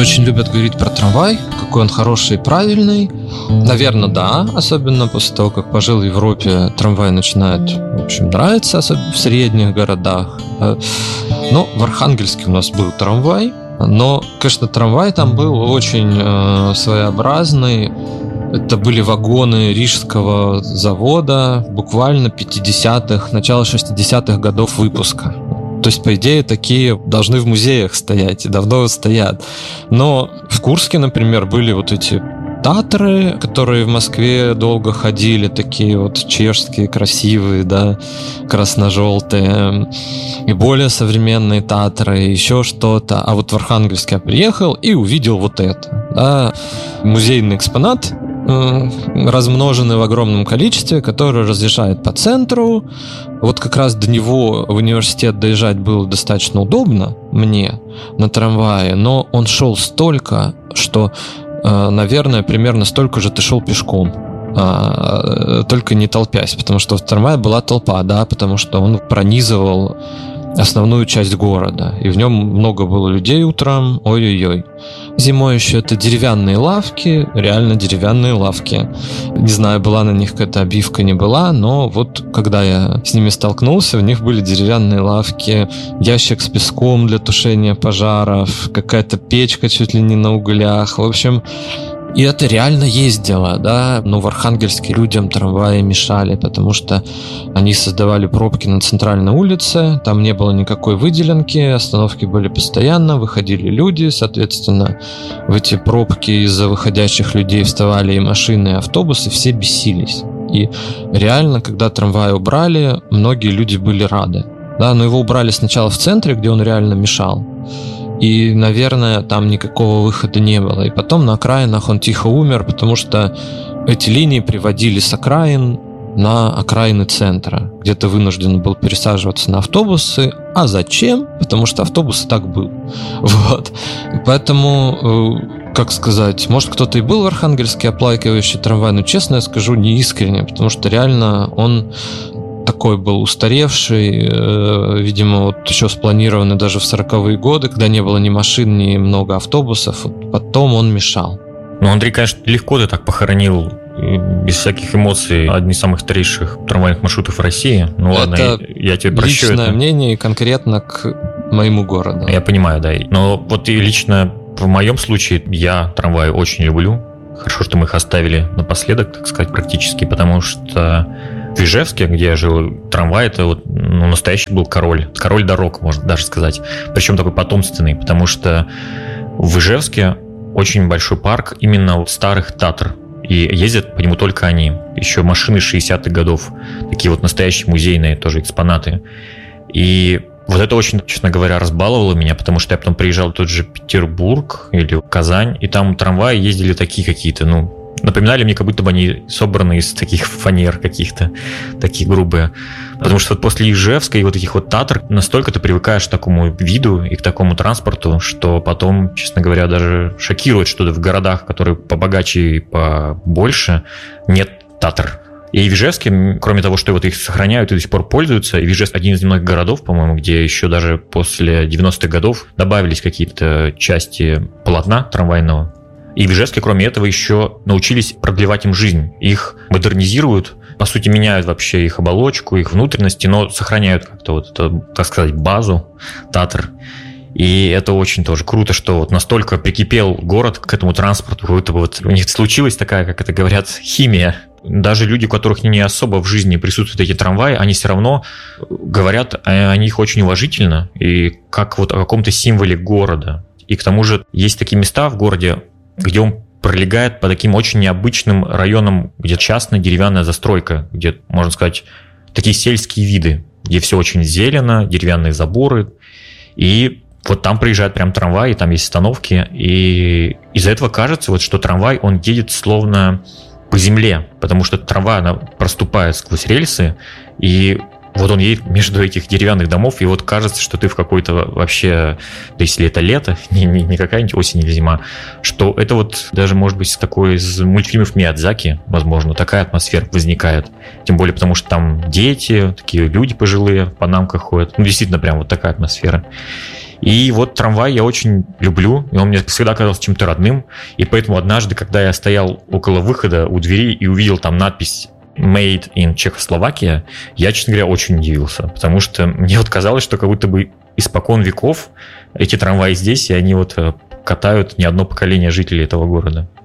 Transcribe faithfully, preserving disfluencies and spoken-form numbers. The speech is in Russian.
очень любят говорить про трамвай, какой он хороший и правильный. Наверное, да, особенно после того, как пожил в Европе, трамвай начинает, в общем, нравиться, особенно в средних городах. Но в Архангельске у нас был трамвай, но, конечно, трамвай там был очень э, своеобразный. Это были вагоны Рижского завода, буквально пятидесятых, начало шестидесятых годов выпуска. То есть, по идее, такие должны в музеях стоять, и давно стоят. Но в Курске, например, были вот эти Татры, которые в Москве долго ходили, такие вот чешские, красивые, да, красно-желтые, и более современные Татры, еще что-то. А вот в Архангельск я приехал и увидел вот это, да, музейный экспонат, размноженный в огромном количестве, который разъезжает по центру. Вот как раз до него в университет доезжать было достаточно удобно мне на трамвае, но он шел столько, что, наверное, примерно столько же ты шел пешком, только не толпясь, потому что в трамвае была толпа, да, потому что он пронизывал основную часть города, и в нем много было людей утром, ой-ой-ой. Зимой еще это деревянные лавки, реально деревянные лавки. Не знаю, была на них какая-то обивка, не была, но вот когда я с ними столкнулся, в них были деревянные лавки, ящик с песком для тушения пожаров, какая-то печка чуть ли не на углях, в общем... И это реально ездило, да, но в Архангельске людям трамваи мешали, потому что они создавали пробки на центральной улице, там не было никакой выделенки, остановки были постоянно, выходили люди, соответственно, в эти пробки из-за выходящих людей вставали и машины, и автобусы, все бесились. И реально, когда трамвай убрали, многие люди были рады, да, но его убрали сначала в центре, где он реально мешал. И, наверное, там никакого выхода не было. И потом на окраинах он тихо умер, потому что эти линии приводили с окраин на окраины центра, где ты вынужден был пересаживаться на автобусы. А зачем? Потому что автобус и так был. Вот. И поэтому, как сказать, может, кто-то и был в Архангельске, оплакивающий трамвай, но, честно я скажу, не искренне, потому что реально он... такой был устаревший, э, видимо, вот еще спланированный даже в сороковые годы, когда не было ни машин, ни много автобусов. Вот потом он мешал. Ну, Андрей, конечно, легко ты так похоронил, без всяких эмоций, одни из самых старейших трамвайных маршрутов в России. Ну ладно, это я, я тебе прощу. Личное это. мнение конкретно к моему городу. Я понимаю, да. Но вот и лично в моем случае я трамваи очень люблю. Хорошо, что мы их оставили напоследок, так сказать, практически, потому что в Ижевске, где я жил, трамвай это вот, ну, настоящий был король. Король дорог, можно даже сказать. Причем такой потомственный, потому что в Ижевске очень большой парк именно вот старых Татр. И ездят по нему только они. Еще машины шестидесятых годов. Такие вот настоящие музейные тоже экспонаты. И вот это очень, честно говоря, разбаловало меня, потому что я потом приезжал в тот же Петербург или Казань, и там трамваи ездили такие какие-то, ну, напоминали мне, как будто бы они собраны из таких фанер каких-то, такие грубые. Потому что вот после Ижевска и вот таких вот Татр настолько ты привыкаешь к такому виду и к такому транспорту, что потом, честно говоря, даже шокирует, что в городах, которые побогаче и побольше, нет Татр. И в Ижевске, кроме того, что вот их сохраняют и до сих пор пользуются, и Ижевск один из немногих городов, по-моему, где еще даже после девяностых годов добавились какие-то части полотна трамвайного. И в Ижевске, кроме этого, еще научились продлевать им жизнь. Их модернизируют, по сути, меняют вообще их оболочку, их внутренности, но сохраняют как-то вот эту, так сказать, базу Татр. И это очень тоже круто, что вот настолько прикипел город к этому транспорту, как будто бы вот у них случилась такая, как это говорят, химия. Даже люди, у которых не особо в жизни присутствуют эти трамваи, они все равно говорят о них очень уважительно и как вот о каком-то символе города. И к тому же есть такие места в городе, где он пролегает по таким очень необычным районам, где частная деревянная застройка, где, можно сказать, такие сельские виды, где все очень зелено, деревянные заборы. И вот там приезжает прям трамвай, и там есть остановки. И из-за этого кажется, вот, что трамвай, он едет словно по земле, потому что трамвай, она проступает сквозь рельсы, и вот он едет между этих деревянных домов, и вот кажется, что ты в какой-то вообще, да если это лето, не, не, не какая-нибудь осень или зима, что это вот даже, может быть, такой из мультфильмов Миядзаки, возможно, такая атмосфера возникает. Тем более, потому что там дети, такие люди пожилые, по намках ходят. Ну, действительно, прям вот такая атмосфера. И вот трамвай я очень люблю, и он мне всегда казался чем-то родным, и поэтому однажды, когда я стоял около выхода у двери и увидел там надпись «Made in Czechoslovakia», я, честно говоря, очень удивился, потому что мне вот казалось, что как будто бы испокон веков эти трамваи здесь, и они вот катают не одно поколение жителей этого города.